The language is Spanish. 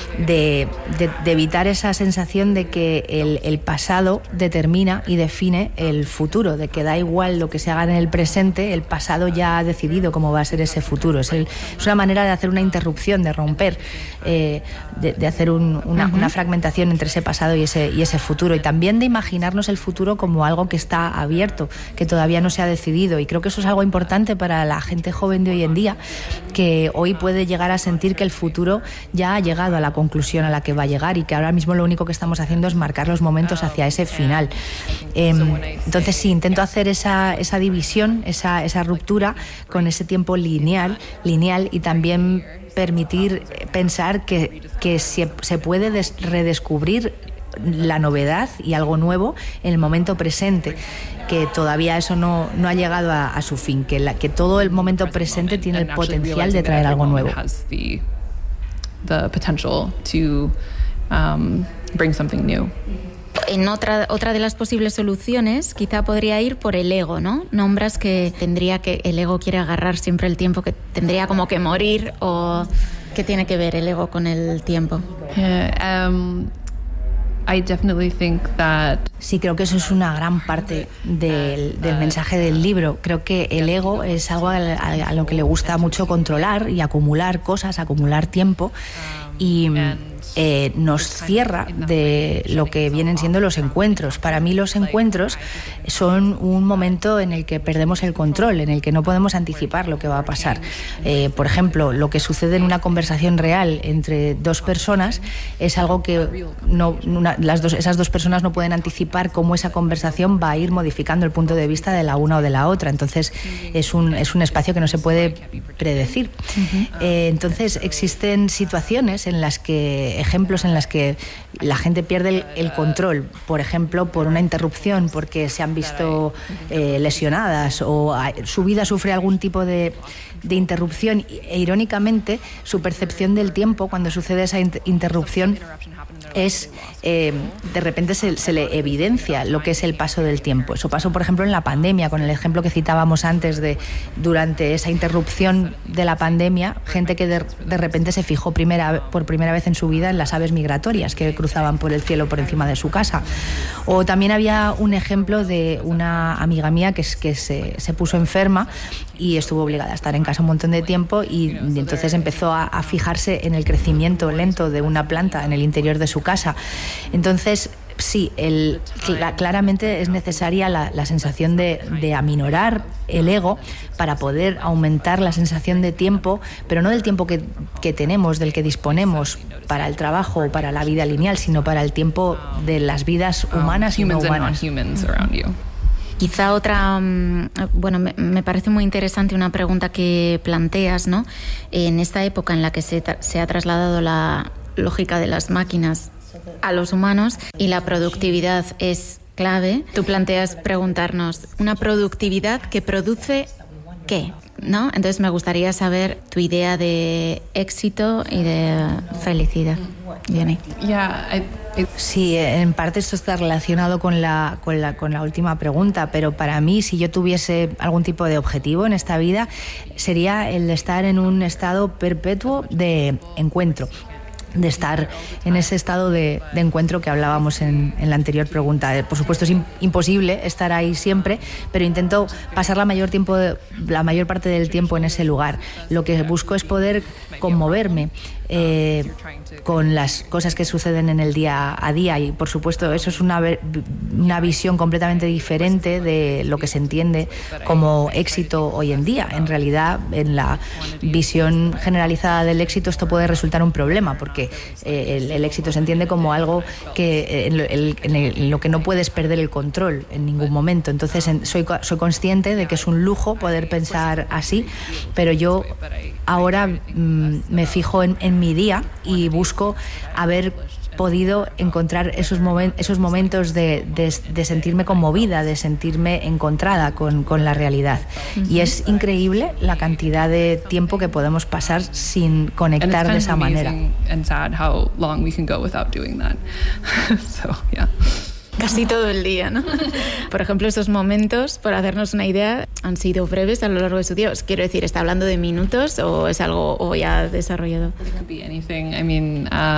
evitar esa sensación de que el pasado determina y define el futuro, de que da igual lo que se haga en el presente, el pasado ya ha decidido cómo va a ser ese futuro. Es una manera de hacer una interrupción, de romper, de hacer una fragmentación entre ese pasado y ese futuro, y también de imaginarnos el futuro como algo que está abierto, que todavía no se ha decidido. Y creo que eso es algo importante para la gente joven de hoy en día, que hoy puede llegar a sentir que el futuro ya ha llegado a la conclusión a la que va a llegar y que ahora mismo lo único que estamos haciendo es marcar los momentos hacia ese final. Entonces sí, intento hacer esa división, esa ruptura con ese tiempo lineal y también permitir pensar que se puede redescubrir la novedad y algo nuevo en el momento presente, que todavía eso no ha llegado a su fin, que todo el momento presente tiene el potencial de traer algo nuevo. The potential to bring something new. En otra de las posibles soluciones quizá podría ir por el ego, ¿no? Nombras que el ego quiere agarrar siempre el tiempo, que tendría como que morir, o ¿qué tiene que ver el ego con el tiempo? I definitely think that... Sí, creo que eso es una gran parte del mensaje del libro. Creo que el ego es algo a lo que le gusta mucho controlar y acumular cosas, acumular tiempo, y nos cierra de lo que vienen siendo los encuentros. Para mí los encuentros son un momento en el que perdemos el control, en el que no podemos anticipar lo que va a pasar. Por ejemplo, lo que sucede en una conversación real entre dos personas es algo que esas dos personas no pueden anticipar cómo esa conversación va a ir modificando el punto de vista de la una o de la otra. Entonces es un espacio que no se puede predecir. Entonces existen situaciones ejemplos en las que la gente pierde el control, por ejemplo, por una interrupción, porque se han visto lesionadas, o su vida sufre algún tipo de interrupción, e irónicamente su percepción del tiempo cuando sucede esa interrupción es de repente se le evidencia lo que es el paso del tiempo. Eso pasó, por ejemplo, en la pandemia, con el ejemplo que citábamos antes durante esa interrupción de la pandemia, gente que de repente se fijó por primera vez en su vida en las aves migratorias que cruzaban por el cielo por encima de su casa. O también había un ejemplo de una amiga mía que se puso enferma y estuvo obligada a estar en casa un montón de tiempo, y entonces empezó a fijarse en el crecimiento lento de una planta en el interior de su casa. Entonces sí, claramente es necesaria la sensación de aminorar el ego para poder aumentar la sensación de tiempo, pero no del tiempo que tenemos, del que disponemos para el trabajo o para la vida lineal, sino para el tiempo de las vidas humanas y no humanas. Quizá otra, me parece muy interesante una pregunta que planteas, ¿no? En esta época en la que se ha trasladado la lógica de las máquinas a los humanos y la productividad es clave, tú planteas preguntarnos, ¿una productividad que produce qué? ¿No? Entonces me gustaría saber tu idea de éxito y de felicidad. Jenny. Sí, en parte esto está relacionado con la última pregunta, pero para mí, si yo tuviese algún tipo de objetivo en esta vida, sería el de estar en un estado perpetuo de encuentro, de estar en ese estado de encuentro que hablábamos en la anterior pregunta. Por supuesto es imposible estar ahí siempre, pero intento pasar la mayor parte del tiempo en ese lugar. Lo que busco es poder conmoverme con las cosas que suceden en el día a día, y por supuesto eso es una visión completamente diferente de lo que se entiende como éxito hoy en día. En realidad, en la visión generalizada del éxito, esto puede resultar un problema, porque el éxito se entiende como algo en lo que no puedes perder el control en ningún momento. Entonces soy consciente de que es un lujo poder pensar así, pero yo ahora me fijo en mi día y busco haber podido encontrar esos momentos de sentirme conmovida, de sentirme encontrada con la realidad. Y es increíble la cantidad de tiempo que podemos pasar sin conectar de esa manera. Casi todo el día, ¿no? Por ejemplo, esos momentos, por hacernos una idea, han sido breves a lo largo de su día. Quiero decir, ¿está hablando de minutos o es algo ya desarrollado?